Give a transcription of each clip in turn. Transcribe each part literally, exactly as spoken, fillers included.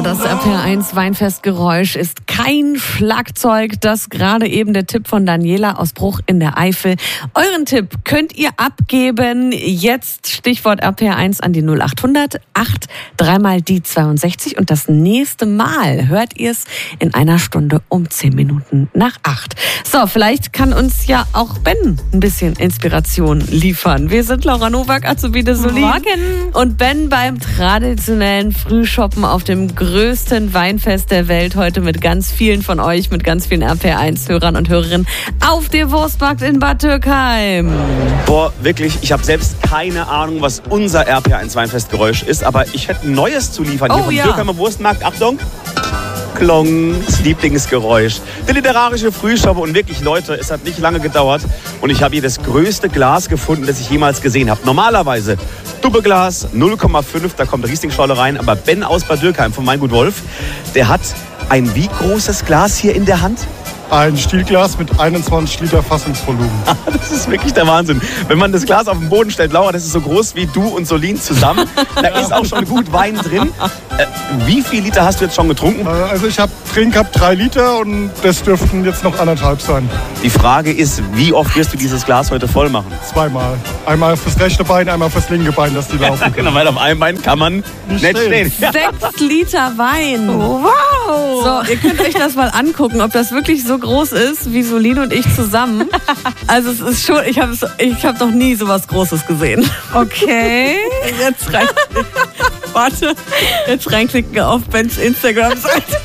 das R P R eins Weinfestgeräusch ist kein Schlagzeug. Das gerade eben der Tipp von Daniela aus Bruch in der Eifel. Euren Tipp könnt ihr abgeben. Jetzt Stichwort R P R eins an die null acht hundert acht, dreimal die zweiundsechzig. Und das nächste Mal hört ihr es in einer Stunde um zehn Minuten nach acht. So, vielleicht kann uns ja auch Ben ein bisschen Inspiration liefern. Wir sind Laura Nowak, Azubine Solin. Morgen. Und Ben beim traditionellen Frühshoppen auf dem größten Weinfest der Welt. Heute mit ganz vielen von euch, mit ganz vielen R P R eins Hörern und Hörerinnen auf dem Wurstmarkt in Bad Dürkheim. Boah, wirklich, ich habe selbst keine Ahnung, was unser R P R eins Weinfestgeräusch ist, aber ich hätte ein neues zu liefern. Oh, Hier vom ja. Dürkheimer Wurstmarkt. Achtung! Klong, das Lieblingsgeräusch. Der literarische Frühschoppe und wirklich, Leute, es hat nicht lange gedauert und ich habe hier das größte Glas gefunden, das ich jemals gesehen habe. Normalerweise Dubbeglas, null Komma fünf, da kommt Rieslingscholle rein, aber Ben aus Bad Dürkheim von Weingut Wolf, der hat ein wie großes Glas hier in der Hand? Ein Stielglas mit einundzwanzig Liter Fassungsvolumen. Das ist wirklich der Wahnsinn. Wenn man das Glas auf den Boden stellt, Laura, das ist so groß wie du und Solin zusammen. Da ist auch schon gut Wein drin. Äh, wie viel Liter hast du jetzt schon getrunken? Also ich habe drin gehabt drei Liter und das dürften jetzt noch anderthalb sein. Die Frage ist, wie oft wirst du dieses Glas heute voll machen? Zweimal. Einmal fürs rechte Bein, einmal fürs linke Bein, dass die laufen können. Genau, weil auf einem Bein kann man nicht, Nicht stehen. stehen. Sechs Liter Wein. Wow. So, ihr könnt euch das mal angucken, ob das wirklich so groß ist wie Solin und ich zusammen. Also es ist schon, ich habe ich hab noch nie sowas Großes gesehen. Okay. Jetzt rein, warte, jetzt reinklicken auf Bens Instagram-Seite.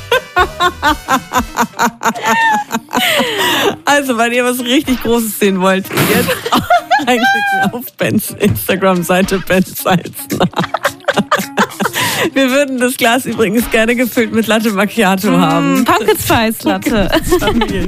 Also, wenn ihr was richtig Großes sehen wollt, jetzt reinklicken auf Bens Instagram-Seite, Ben Salzner. Wir würden das Glas übrigens gerne gefüllt mit Latte Macchiato haben. Pumpkin Spice Latte.